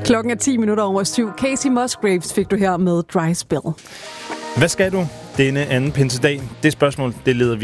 Klokken er 7:10. Casey Musgraves fik du her med Dry Spell. Hvad skal du denne anden pinsedag? Det spørgsmål, det leder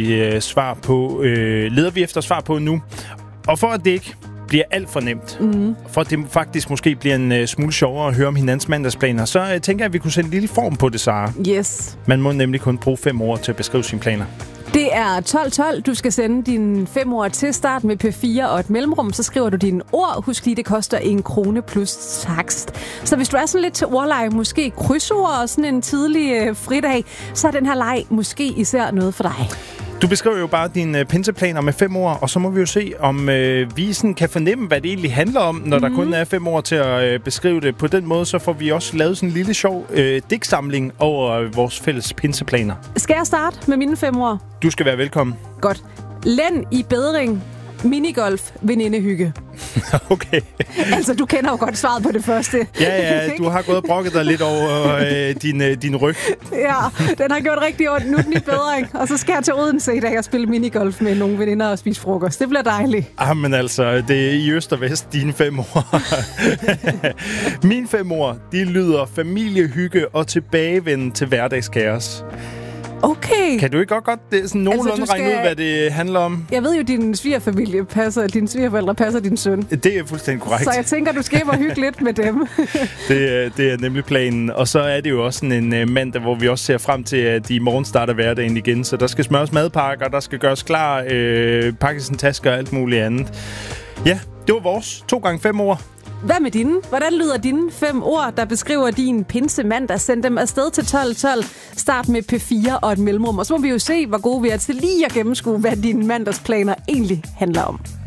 vi efter svar på nu. Og for at det ikke bliver alt for nemt, for at det faktisk måske bliver en smule sjovere at høre om hinandens mandagsplaner, så tænker jeg, at vi kunne sætte en lille form på det, Sara. Yes. Man må nemlig kun bruge 5 ord til at beskrive sine planer. Det er 12:12. Du skal sende dine 5 ord til start med P4 og et mellemrum. Så skriver du dine ord. Husk lige, det koster 1 krone plus takst. Så hvis du er sådan lidt til ordleje, måske krydsord og sådan en tidlig fridag, så er den her leg måske især noget for dig. Du beskriver jo bare dine pinseplaner med 5 ord, og så må vi jo se, om vi sådan kan fornemme, hvad det egentlig handler om, når der kun er 5 ord til at beskrive det. På den måde, så får vi også lavet sådan en lille sjov digtsamling over vores fælles pinseplaner. Skal jeg starte med mine 5 ord? Du skal være velkommen. Godt. Lænd i bedring. Minigolf. Venindehygge. Okay. Altså, du kender jo godt svaret på det første. Ja, du har gået og brokket dig lidt over din ryg. Ja, den har gjort rigtig ondt. Nu er den i bedring. Og så skal jeg til Odense i dag og spille minigolf med nogle veninder og spise frokost. Det bliver dejligt. Men altså, det er i øst og vest, dine 5 ord. Mine 5 ord, de lyder familiehygge og tilbagevenden til hverdagskaos. Okay. Kan du ikke godt det sådan nogenlunde regne ud, hvad det handler om? Jeg ved jo, at din svigerforældre passer din søn. Det er fuldstændig korrekt. Så jeg tænker, du skal hjem og hygge lidt med dem. Det er nemlig planen. Og så er det jo også sådan en mandag, hvor vi også ser frem til, at i morgen starter hverdagen igen. Så der skal smøres madpakker, der skal gøres klar, pakkes en taske og alt muligt andet. Ja, det var vores 2 gange 5 ord. Hvad med dine? Hvordan lyder dine 5 ord, der beskriver din pinsemandag? Send dem afsted til 12:12. Start med P4 og et mellemrum. Og så må vi jo se, hvor gode vi er til lige at gennemskue, hvad dine mandagsplaner egentlig handler om.